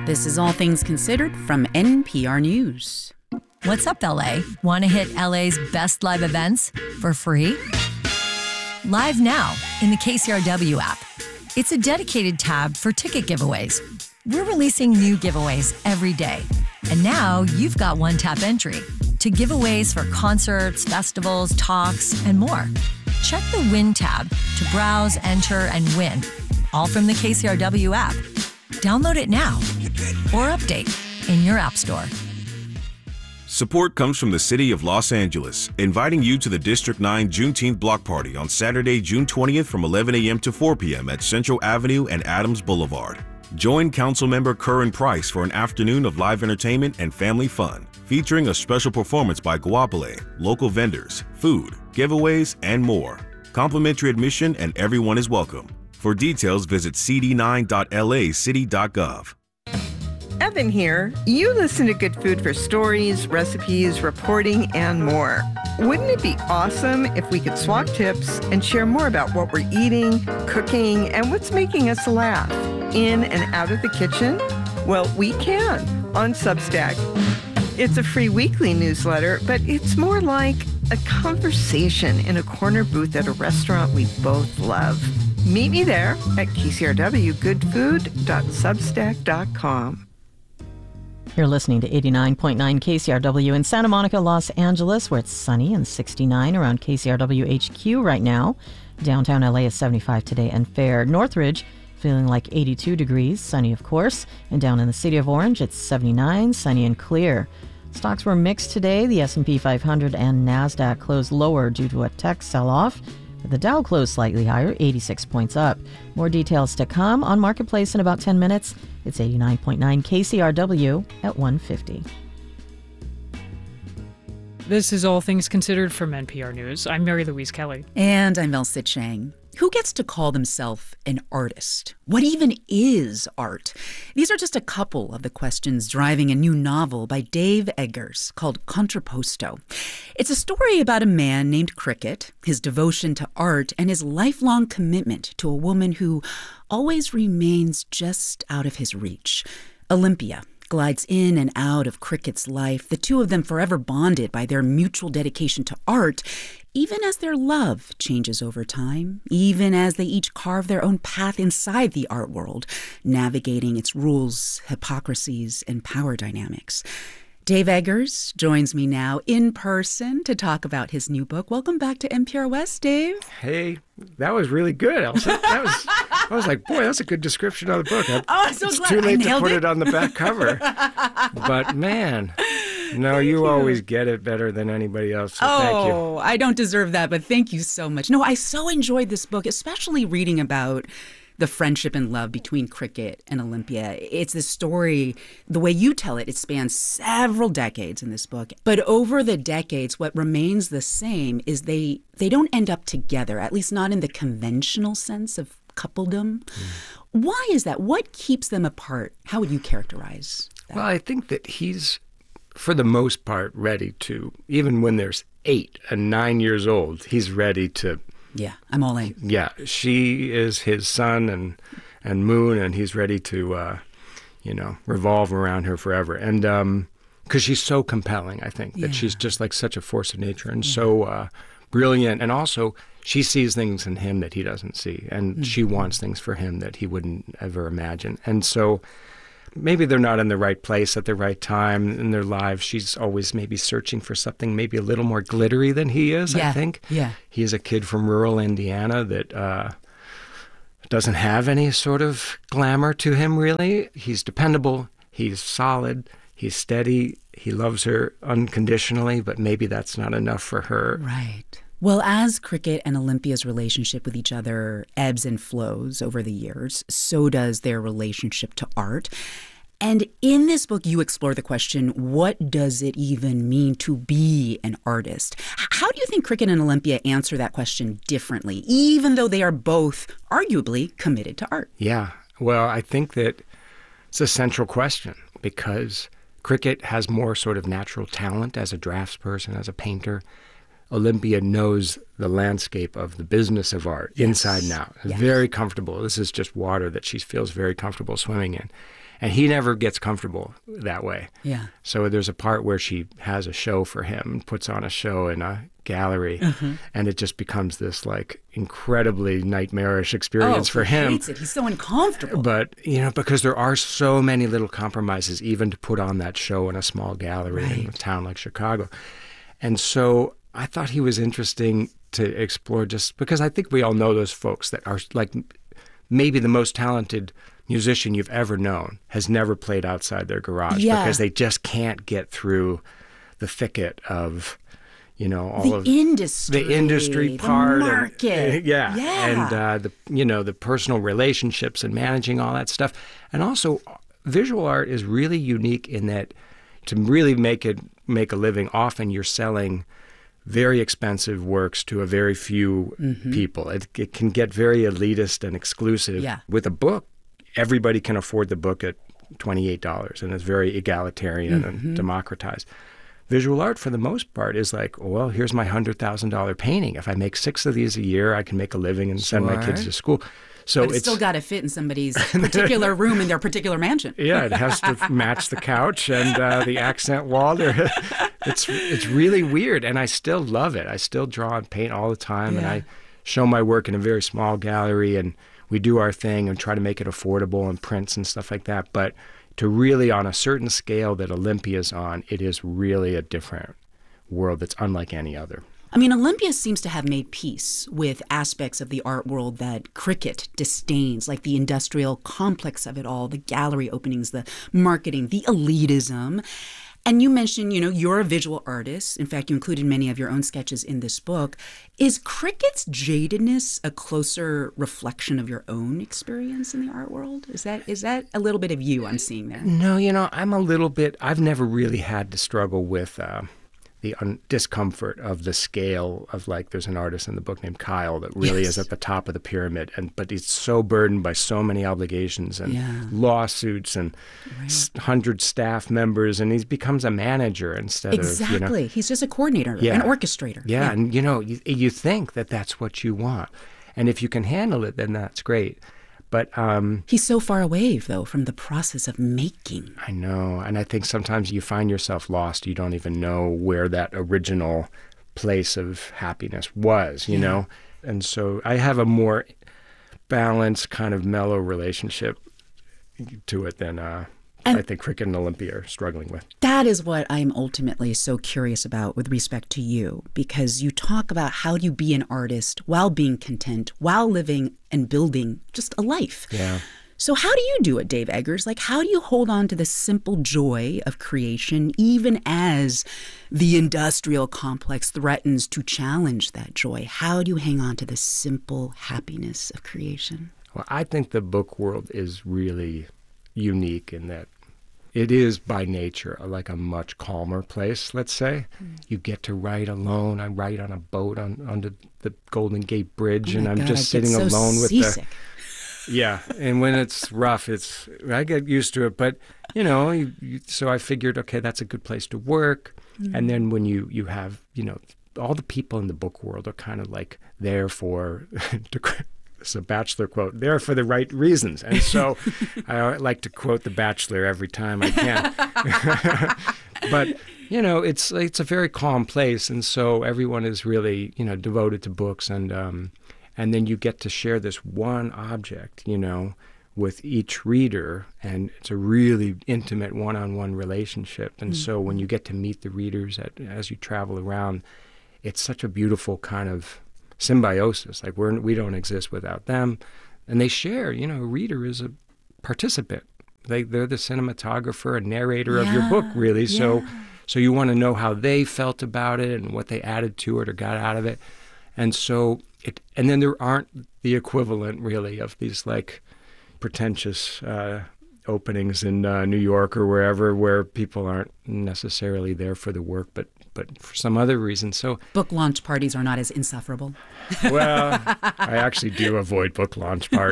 This is All Things Considered from NPR News. What's up, LA? Want to hit LA's best live events for free? Live now in the KCRW app. It's a dedicated tab for ticket giveaways. We're releasing new giveaways every day. And now you've got one-tap entry to giveaways for concerts, festivals, talks, and more. Check the Win tab to browse, enter, and win, all from the KCRW app. Download it now or update in your app store. Support comes from the City of Los Angeles, inviting you to the District 9 Juneteenth Block Party on Saturday, June 20th from 11 a.m. to 4 p.m. at Central Avenue and Adams Boulevard. Join Councilmember Curran Price for an afternoon of live entertainment and family fun, featuring a special performance by Guapale, local vendors, food, giveaways, and more. Complimentary admission and everyone is welcome. For details, visit cd9.lacity.gov. Evan here. You listen to Good Food for stories, recipes, reporting, and more. Wouldn't it be awesome if we could swap tips and share more about what we're eating, cooking, and what's making us laugh in and out of the kitchen? Well, we can on Substack. It's a free weekly newsletter, but it's more like a conversation in a corner booth at a restaurant we both love. Meet me there at kcrwgoodfood.substack.com. You're listening to 89.9 KCRW in Santa Monica, Los Angeles, where it's sunny and 69 around KCRW HQ right now. Downtown LA is 75 today and fair. Northridge feeling like 82 degrees, sunny of course. And down in the city of Orange, it's 79, sunny and clear. Stocks were mixed today. The S&P 500 and NASDAQ closed lower due to a tech sell-off. The Dow closed slightly higher, 86 points up. More details to come on Marketplace in about 10 minutes. It's 89.9 KCRW at 1:50. This is All Things Considered from NPR News. I'm Mary Louise Kelly. And I'm Elsa Chang. Who gets to call themselves an artist? What even is art? These are just a couple of the questions driving a new novel by Dave Eggers called Contrapposto. It's a story about a man named Cricket, his devotion to art, and his lifelong commitment to a woman who always remains just out of his reach. Olympia glides in and out of Cricket's life, the two of them forever bonded by their mutual dedication to art, even as their love changes over time, even as they each carve their own path inside the art world, navigating its rules, hypocrisies, and power dynamics. Dave Eggers joins me now in person to talk about his new book. Welcome back to NPR West, Dave. Hey, that was really good, Elsa. I was like, boy, that's a good description of the book. I'm so it's glad too late to put it. it on the back cover. But man, no, you always get it better than anybody else. So thank you. Oh, I don't deserve that, but thank you so much. No, I so enjoyed this book, especially reading about the friendship and love between Cricket and Olympia. It's this story, the way you tell it, it spans several decades in this book. But over the decades, what remains the same is they don't end up together, at least not in the conventional sense of coupledom. Why is that? What keeps them apart? How would you characterize that? Well, I think that he's, for the most part, ready to, even when there's 8 and 9 years old, he's ready to. Yeah, I'm all in. Yeah, she is his sun and moon, and he's ready to, revolve around her forever. And because she's so compelling, I think, that she's just like such a force of nature and so brilliant. And also, she sees things in him that he doesn't see, and she wants things for him that he wouldn't ever imagine. And so maybe they're not in the right place at the right time in their lives. She's always maybe searching for something maybe a little more glittery than he is, I think. Yeah. He is a kid from rural Indiana that doesn't have any sort of glamour to him, really. He's dependable. He's solid. He's steady. He loves her unconditionally, but maybe that's not enough for her. Right. Well, as Cricket and Olympia's relationship with each other ebbs and flows over the years, so does their relationship to art. And in this book, you explore the question, what does it even mean to be an artist? How do you think Cricket and Olympia answer that question differently, even though they are both arguably committed to art? Yeah. Well, I think that it's a central question because Cricket has more sort of natural talent as a draftsperson, as a painter. Olympia knows the landscape of the business of art inside and out. Very comfortable. This is just water that she feels very comfortable swimming in. And he never gets comfortable that way. Yeah. So there's a part where she has a show for him, puts on a show in a gallery, and it just becomes this like incredibly nightmarish experience for him. He hates it. He's so uncomfortable. But, because there are so many little compromises, even to put on that show in a small gallery in a town like Chicago. And so I thought he was interesting to explore, just because I think we all know those folks that are like maybe the most talented musician you've ever known has never played outside their garage because they just can't get through the thicket of, all of the industry part, the market. And the personal relationships and managing all that stuff. And also, visual art is really unique in that to really make a living, often you're selling very expensive works to a very few people. It can get very elitist and exclusive. Yeah. With a book, everybody can afford the book at $28, and it's very egalitarian and democratized. Visual art, for the most part, is like, well, here's my $100,000 painting. If I make 6 of these a year, I can make a living and send my kids to school. So but it's still got to fit in somebody's particular room in their particular mansion. Yeah, it has to match the couch and the accent wall. It's really weird, and I still love it. I still draw and paint all the time, and I show my work in a very small gallery, and we do our thing and try to make it affordable and prints and stuff like that. But to really, on a certain scale that Olympia's on, it is really a different world that's unlike any other. I mean, Olympia seems to have made peace with aspects of the art world that cricket disdains, like the industrial complex of it all, the gallery openings, the marketing, the elitism. And you mentioned, you're a visual artist. In fact, you included many of your own sketches in this book. Is cricket's jadedness a closer reflection of your own experience in the art world? Is that a little bit of you I'm seeing there? No, I'm a little bit, I've never really had to struggle with the discomfort of the scale of, like, there's an artist in the book named Kyle that really is at the top of the pyramid, but he's so burdened by so many obligations and lawsuits and 100 staff members, and he becomes a manager instead of, Exactly. He's just a coordinator, an orchestrator. Yeah, and you think that that's what you want. And if you can handle it, then that's great. But he's so far away, though, from the process of making. I know. And I think sometimes you find yourself lost. You don't even know where that original place of happiness was, you know? And so I have a more balanced, kind of mellow relationship to it than I think cricket and Olympia are struggling with. That is what I'm ultimately so curious about with respect to you, because you talk about how do you be an artist while being content, while living and building just a life. Yeah. So how do you do it, Dave Eggers? Like, how do you hold on to the simple joy of creation, even as the industrial complex threatens to challenge that joy? How do you hang on to the simple happiness of creation? Well, I think the book world is really unique in that it is by nature like a much calmer place, let's say. You get to write alone. I write on a boat under the Golden Gate Bridge, and I'm just sitting alone with seasick. Yeah, and when it's rough, I get used to it. But, so I figured, okay, that's a good place to work. And then when you have, all the people in the book world are kind of like there for, it's a Bachelor quote, there for the right reasons. And so I like to quote The Bachelor every time I can. But, it's a very calm place. And so everyone is really, devoted to books. And then you get to share this one object, with each reader. And it's a really intimate one-on-one relationship. And so when you get to meet the readers as you travel around, it's such a beautiful kind of symbiosis. Like we don't exist without them. And they share, a reader is a participant. They're the cinematographer and narrator of your book, really. So you want to know how they felt about it and what they added to it or got out of it. And so and then there aren't the equivalent, really, of these like pretentious openings in New York or wherever where people aren't necessarily there for the work, but for some other reason. So book launch parties are not as insufferable. Well, I actually do avoid book launch parties.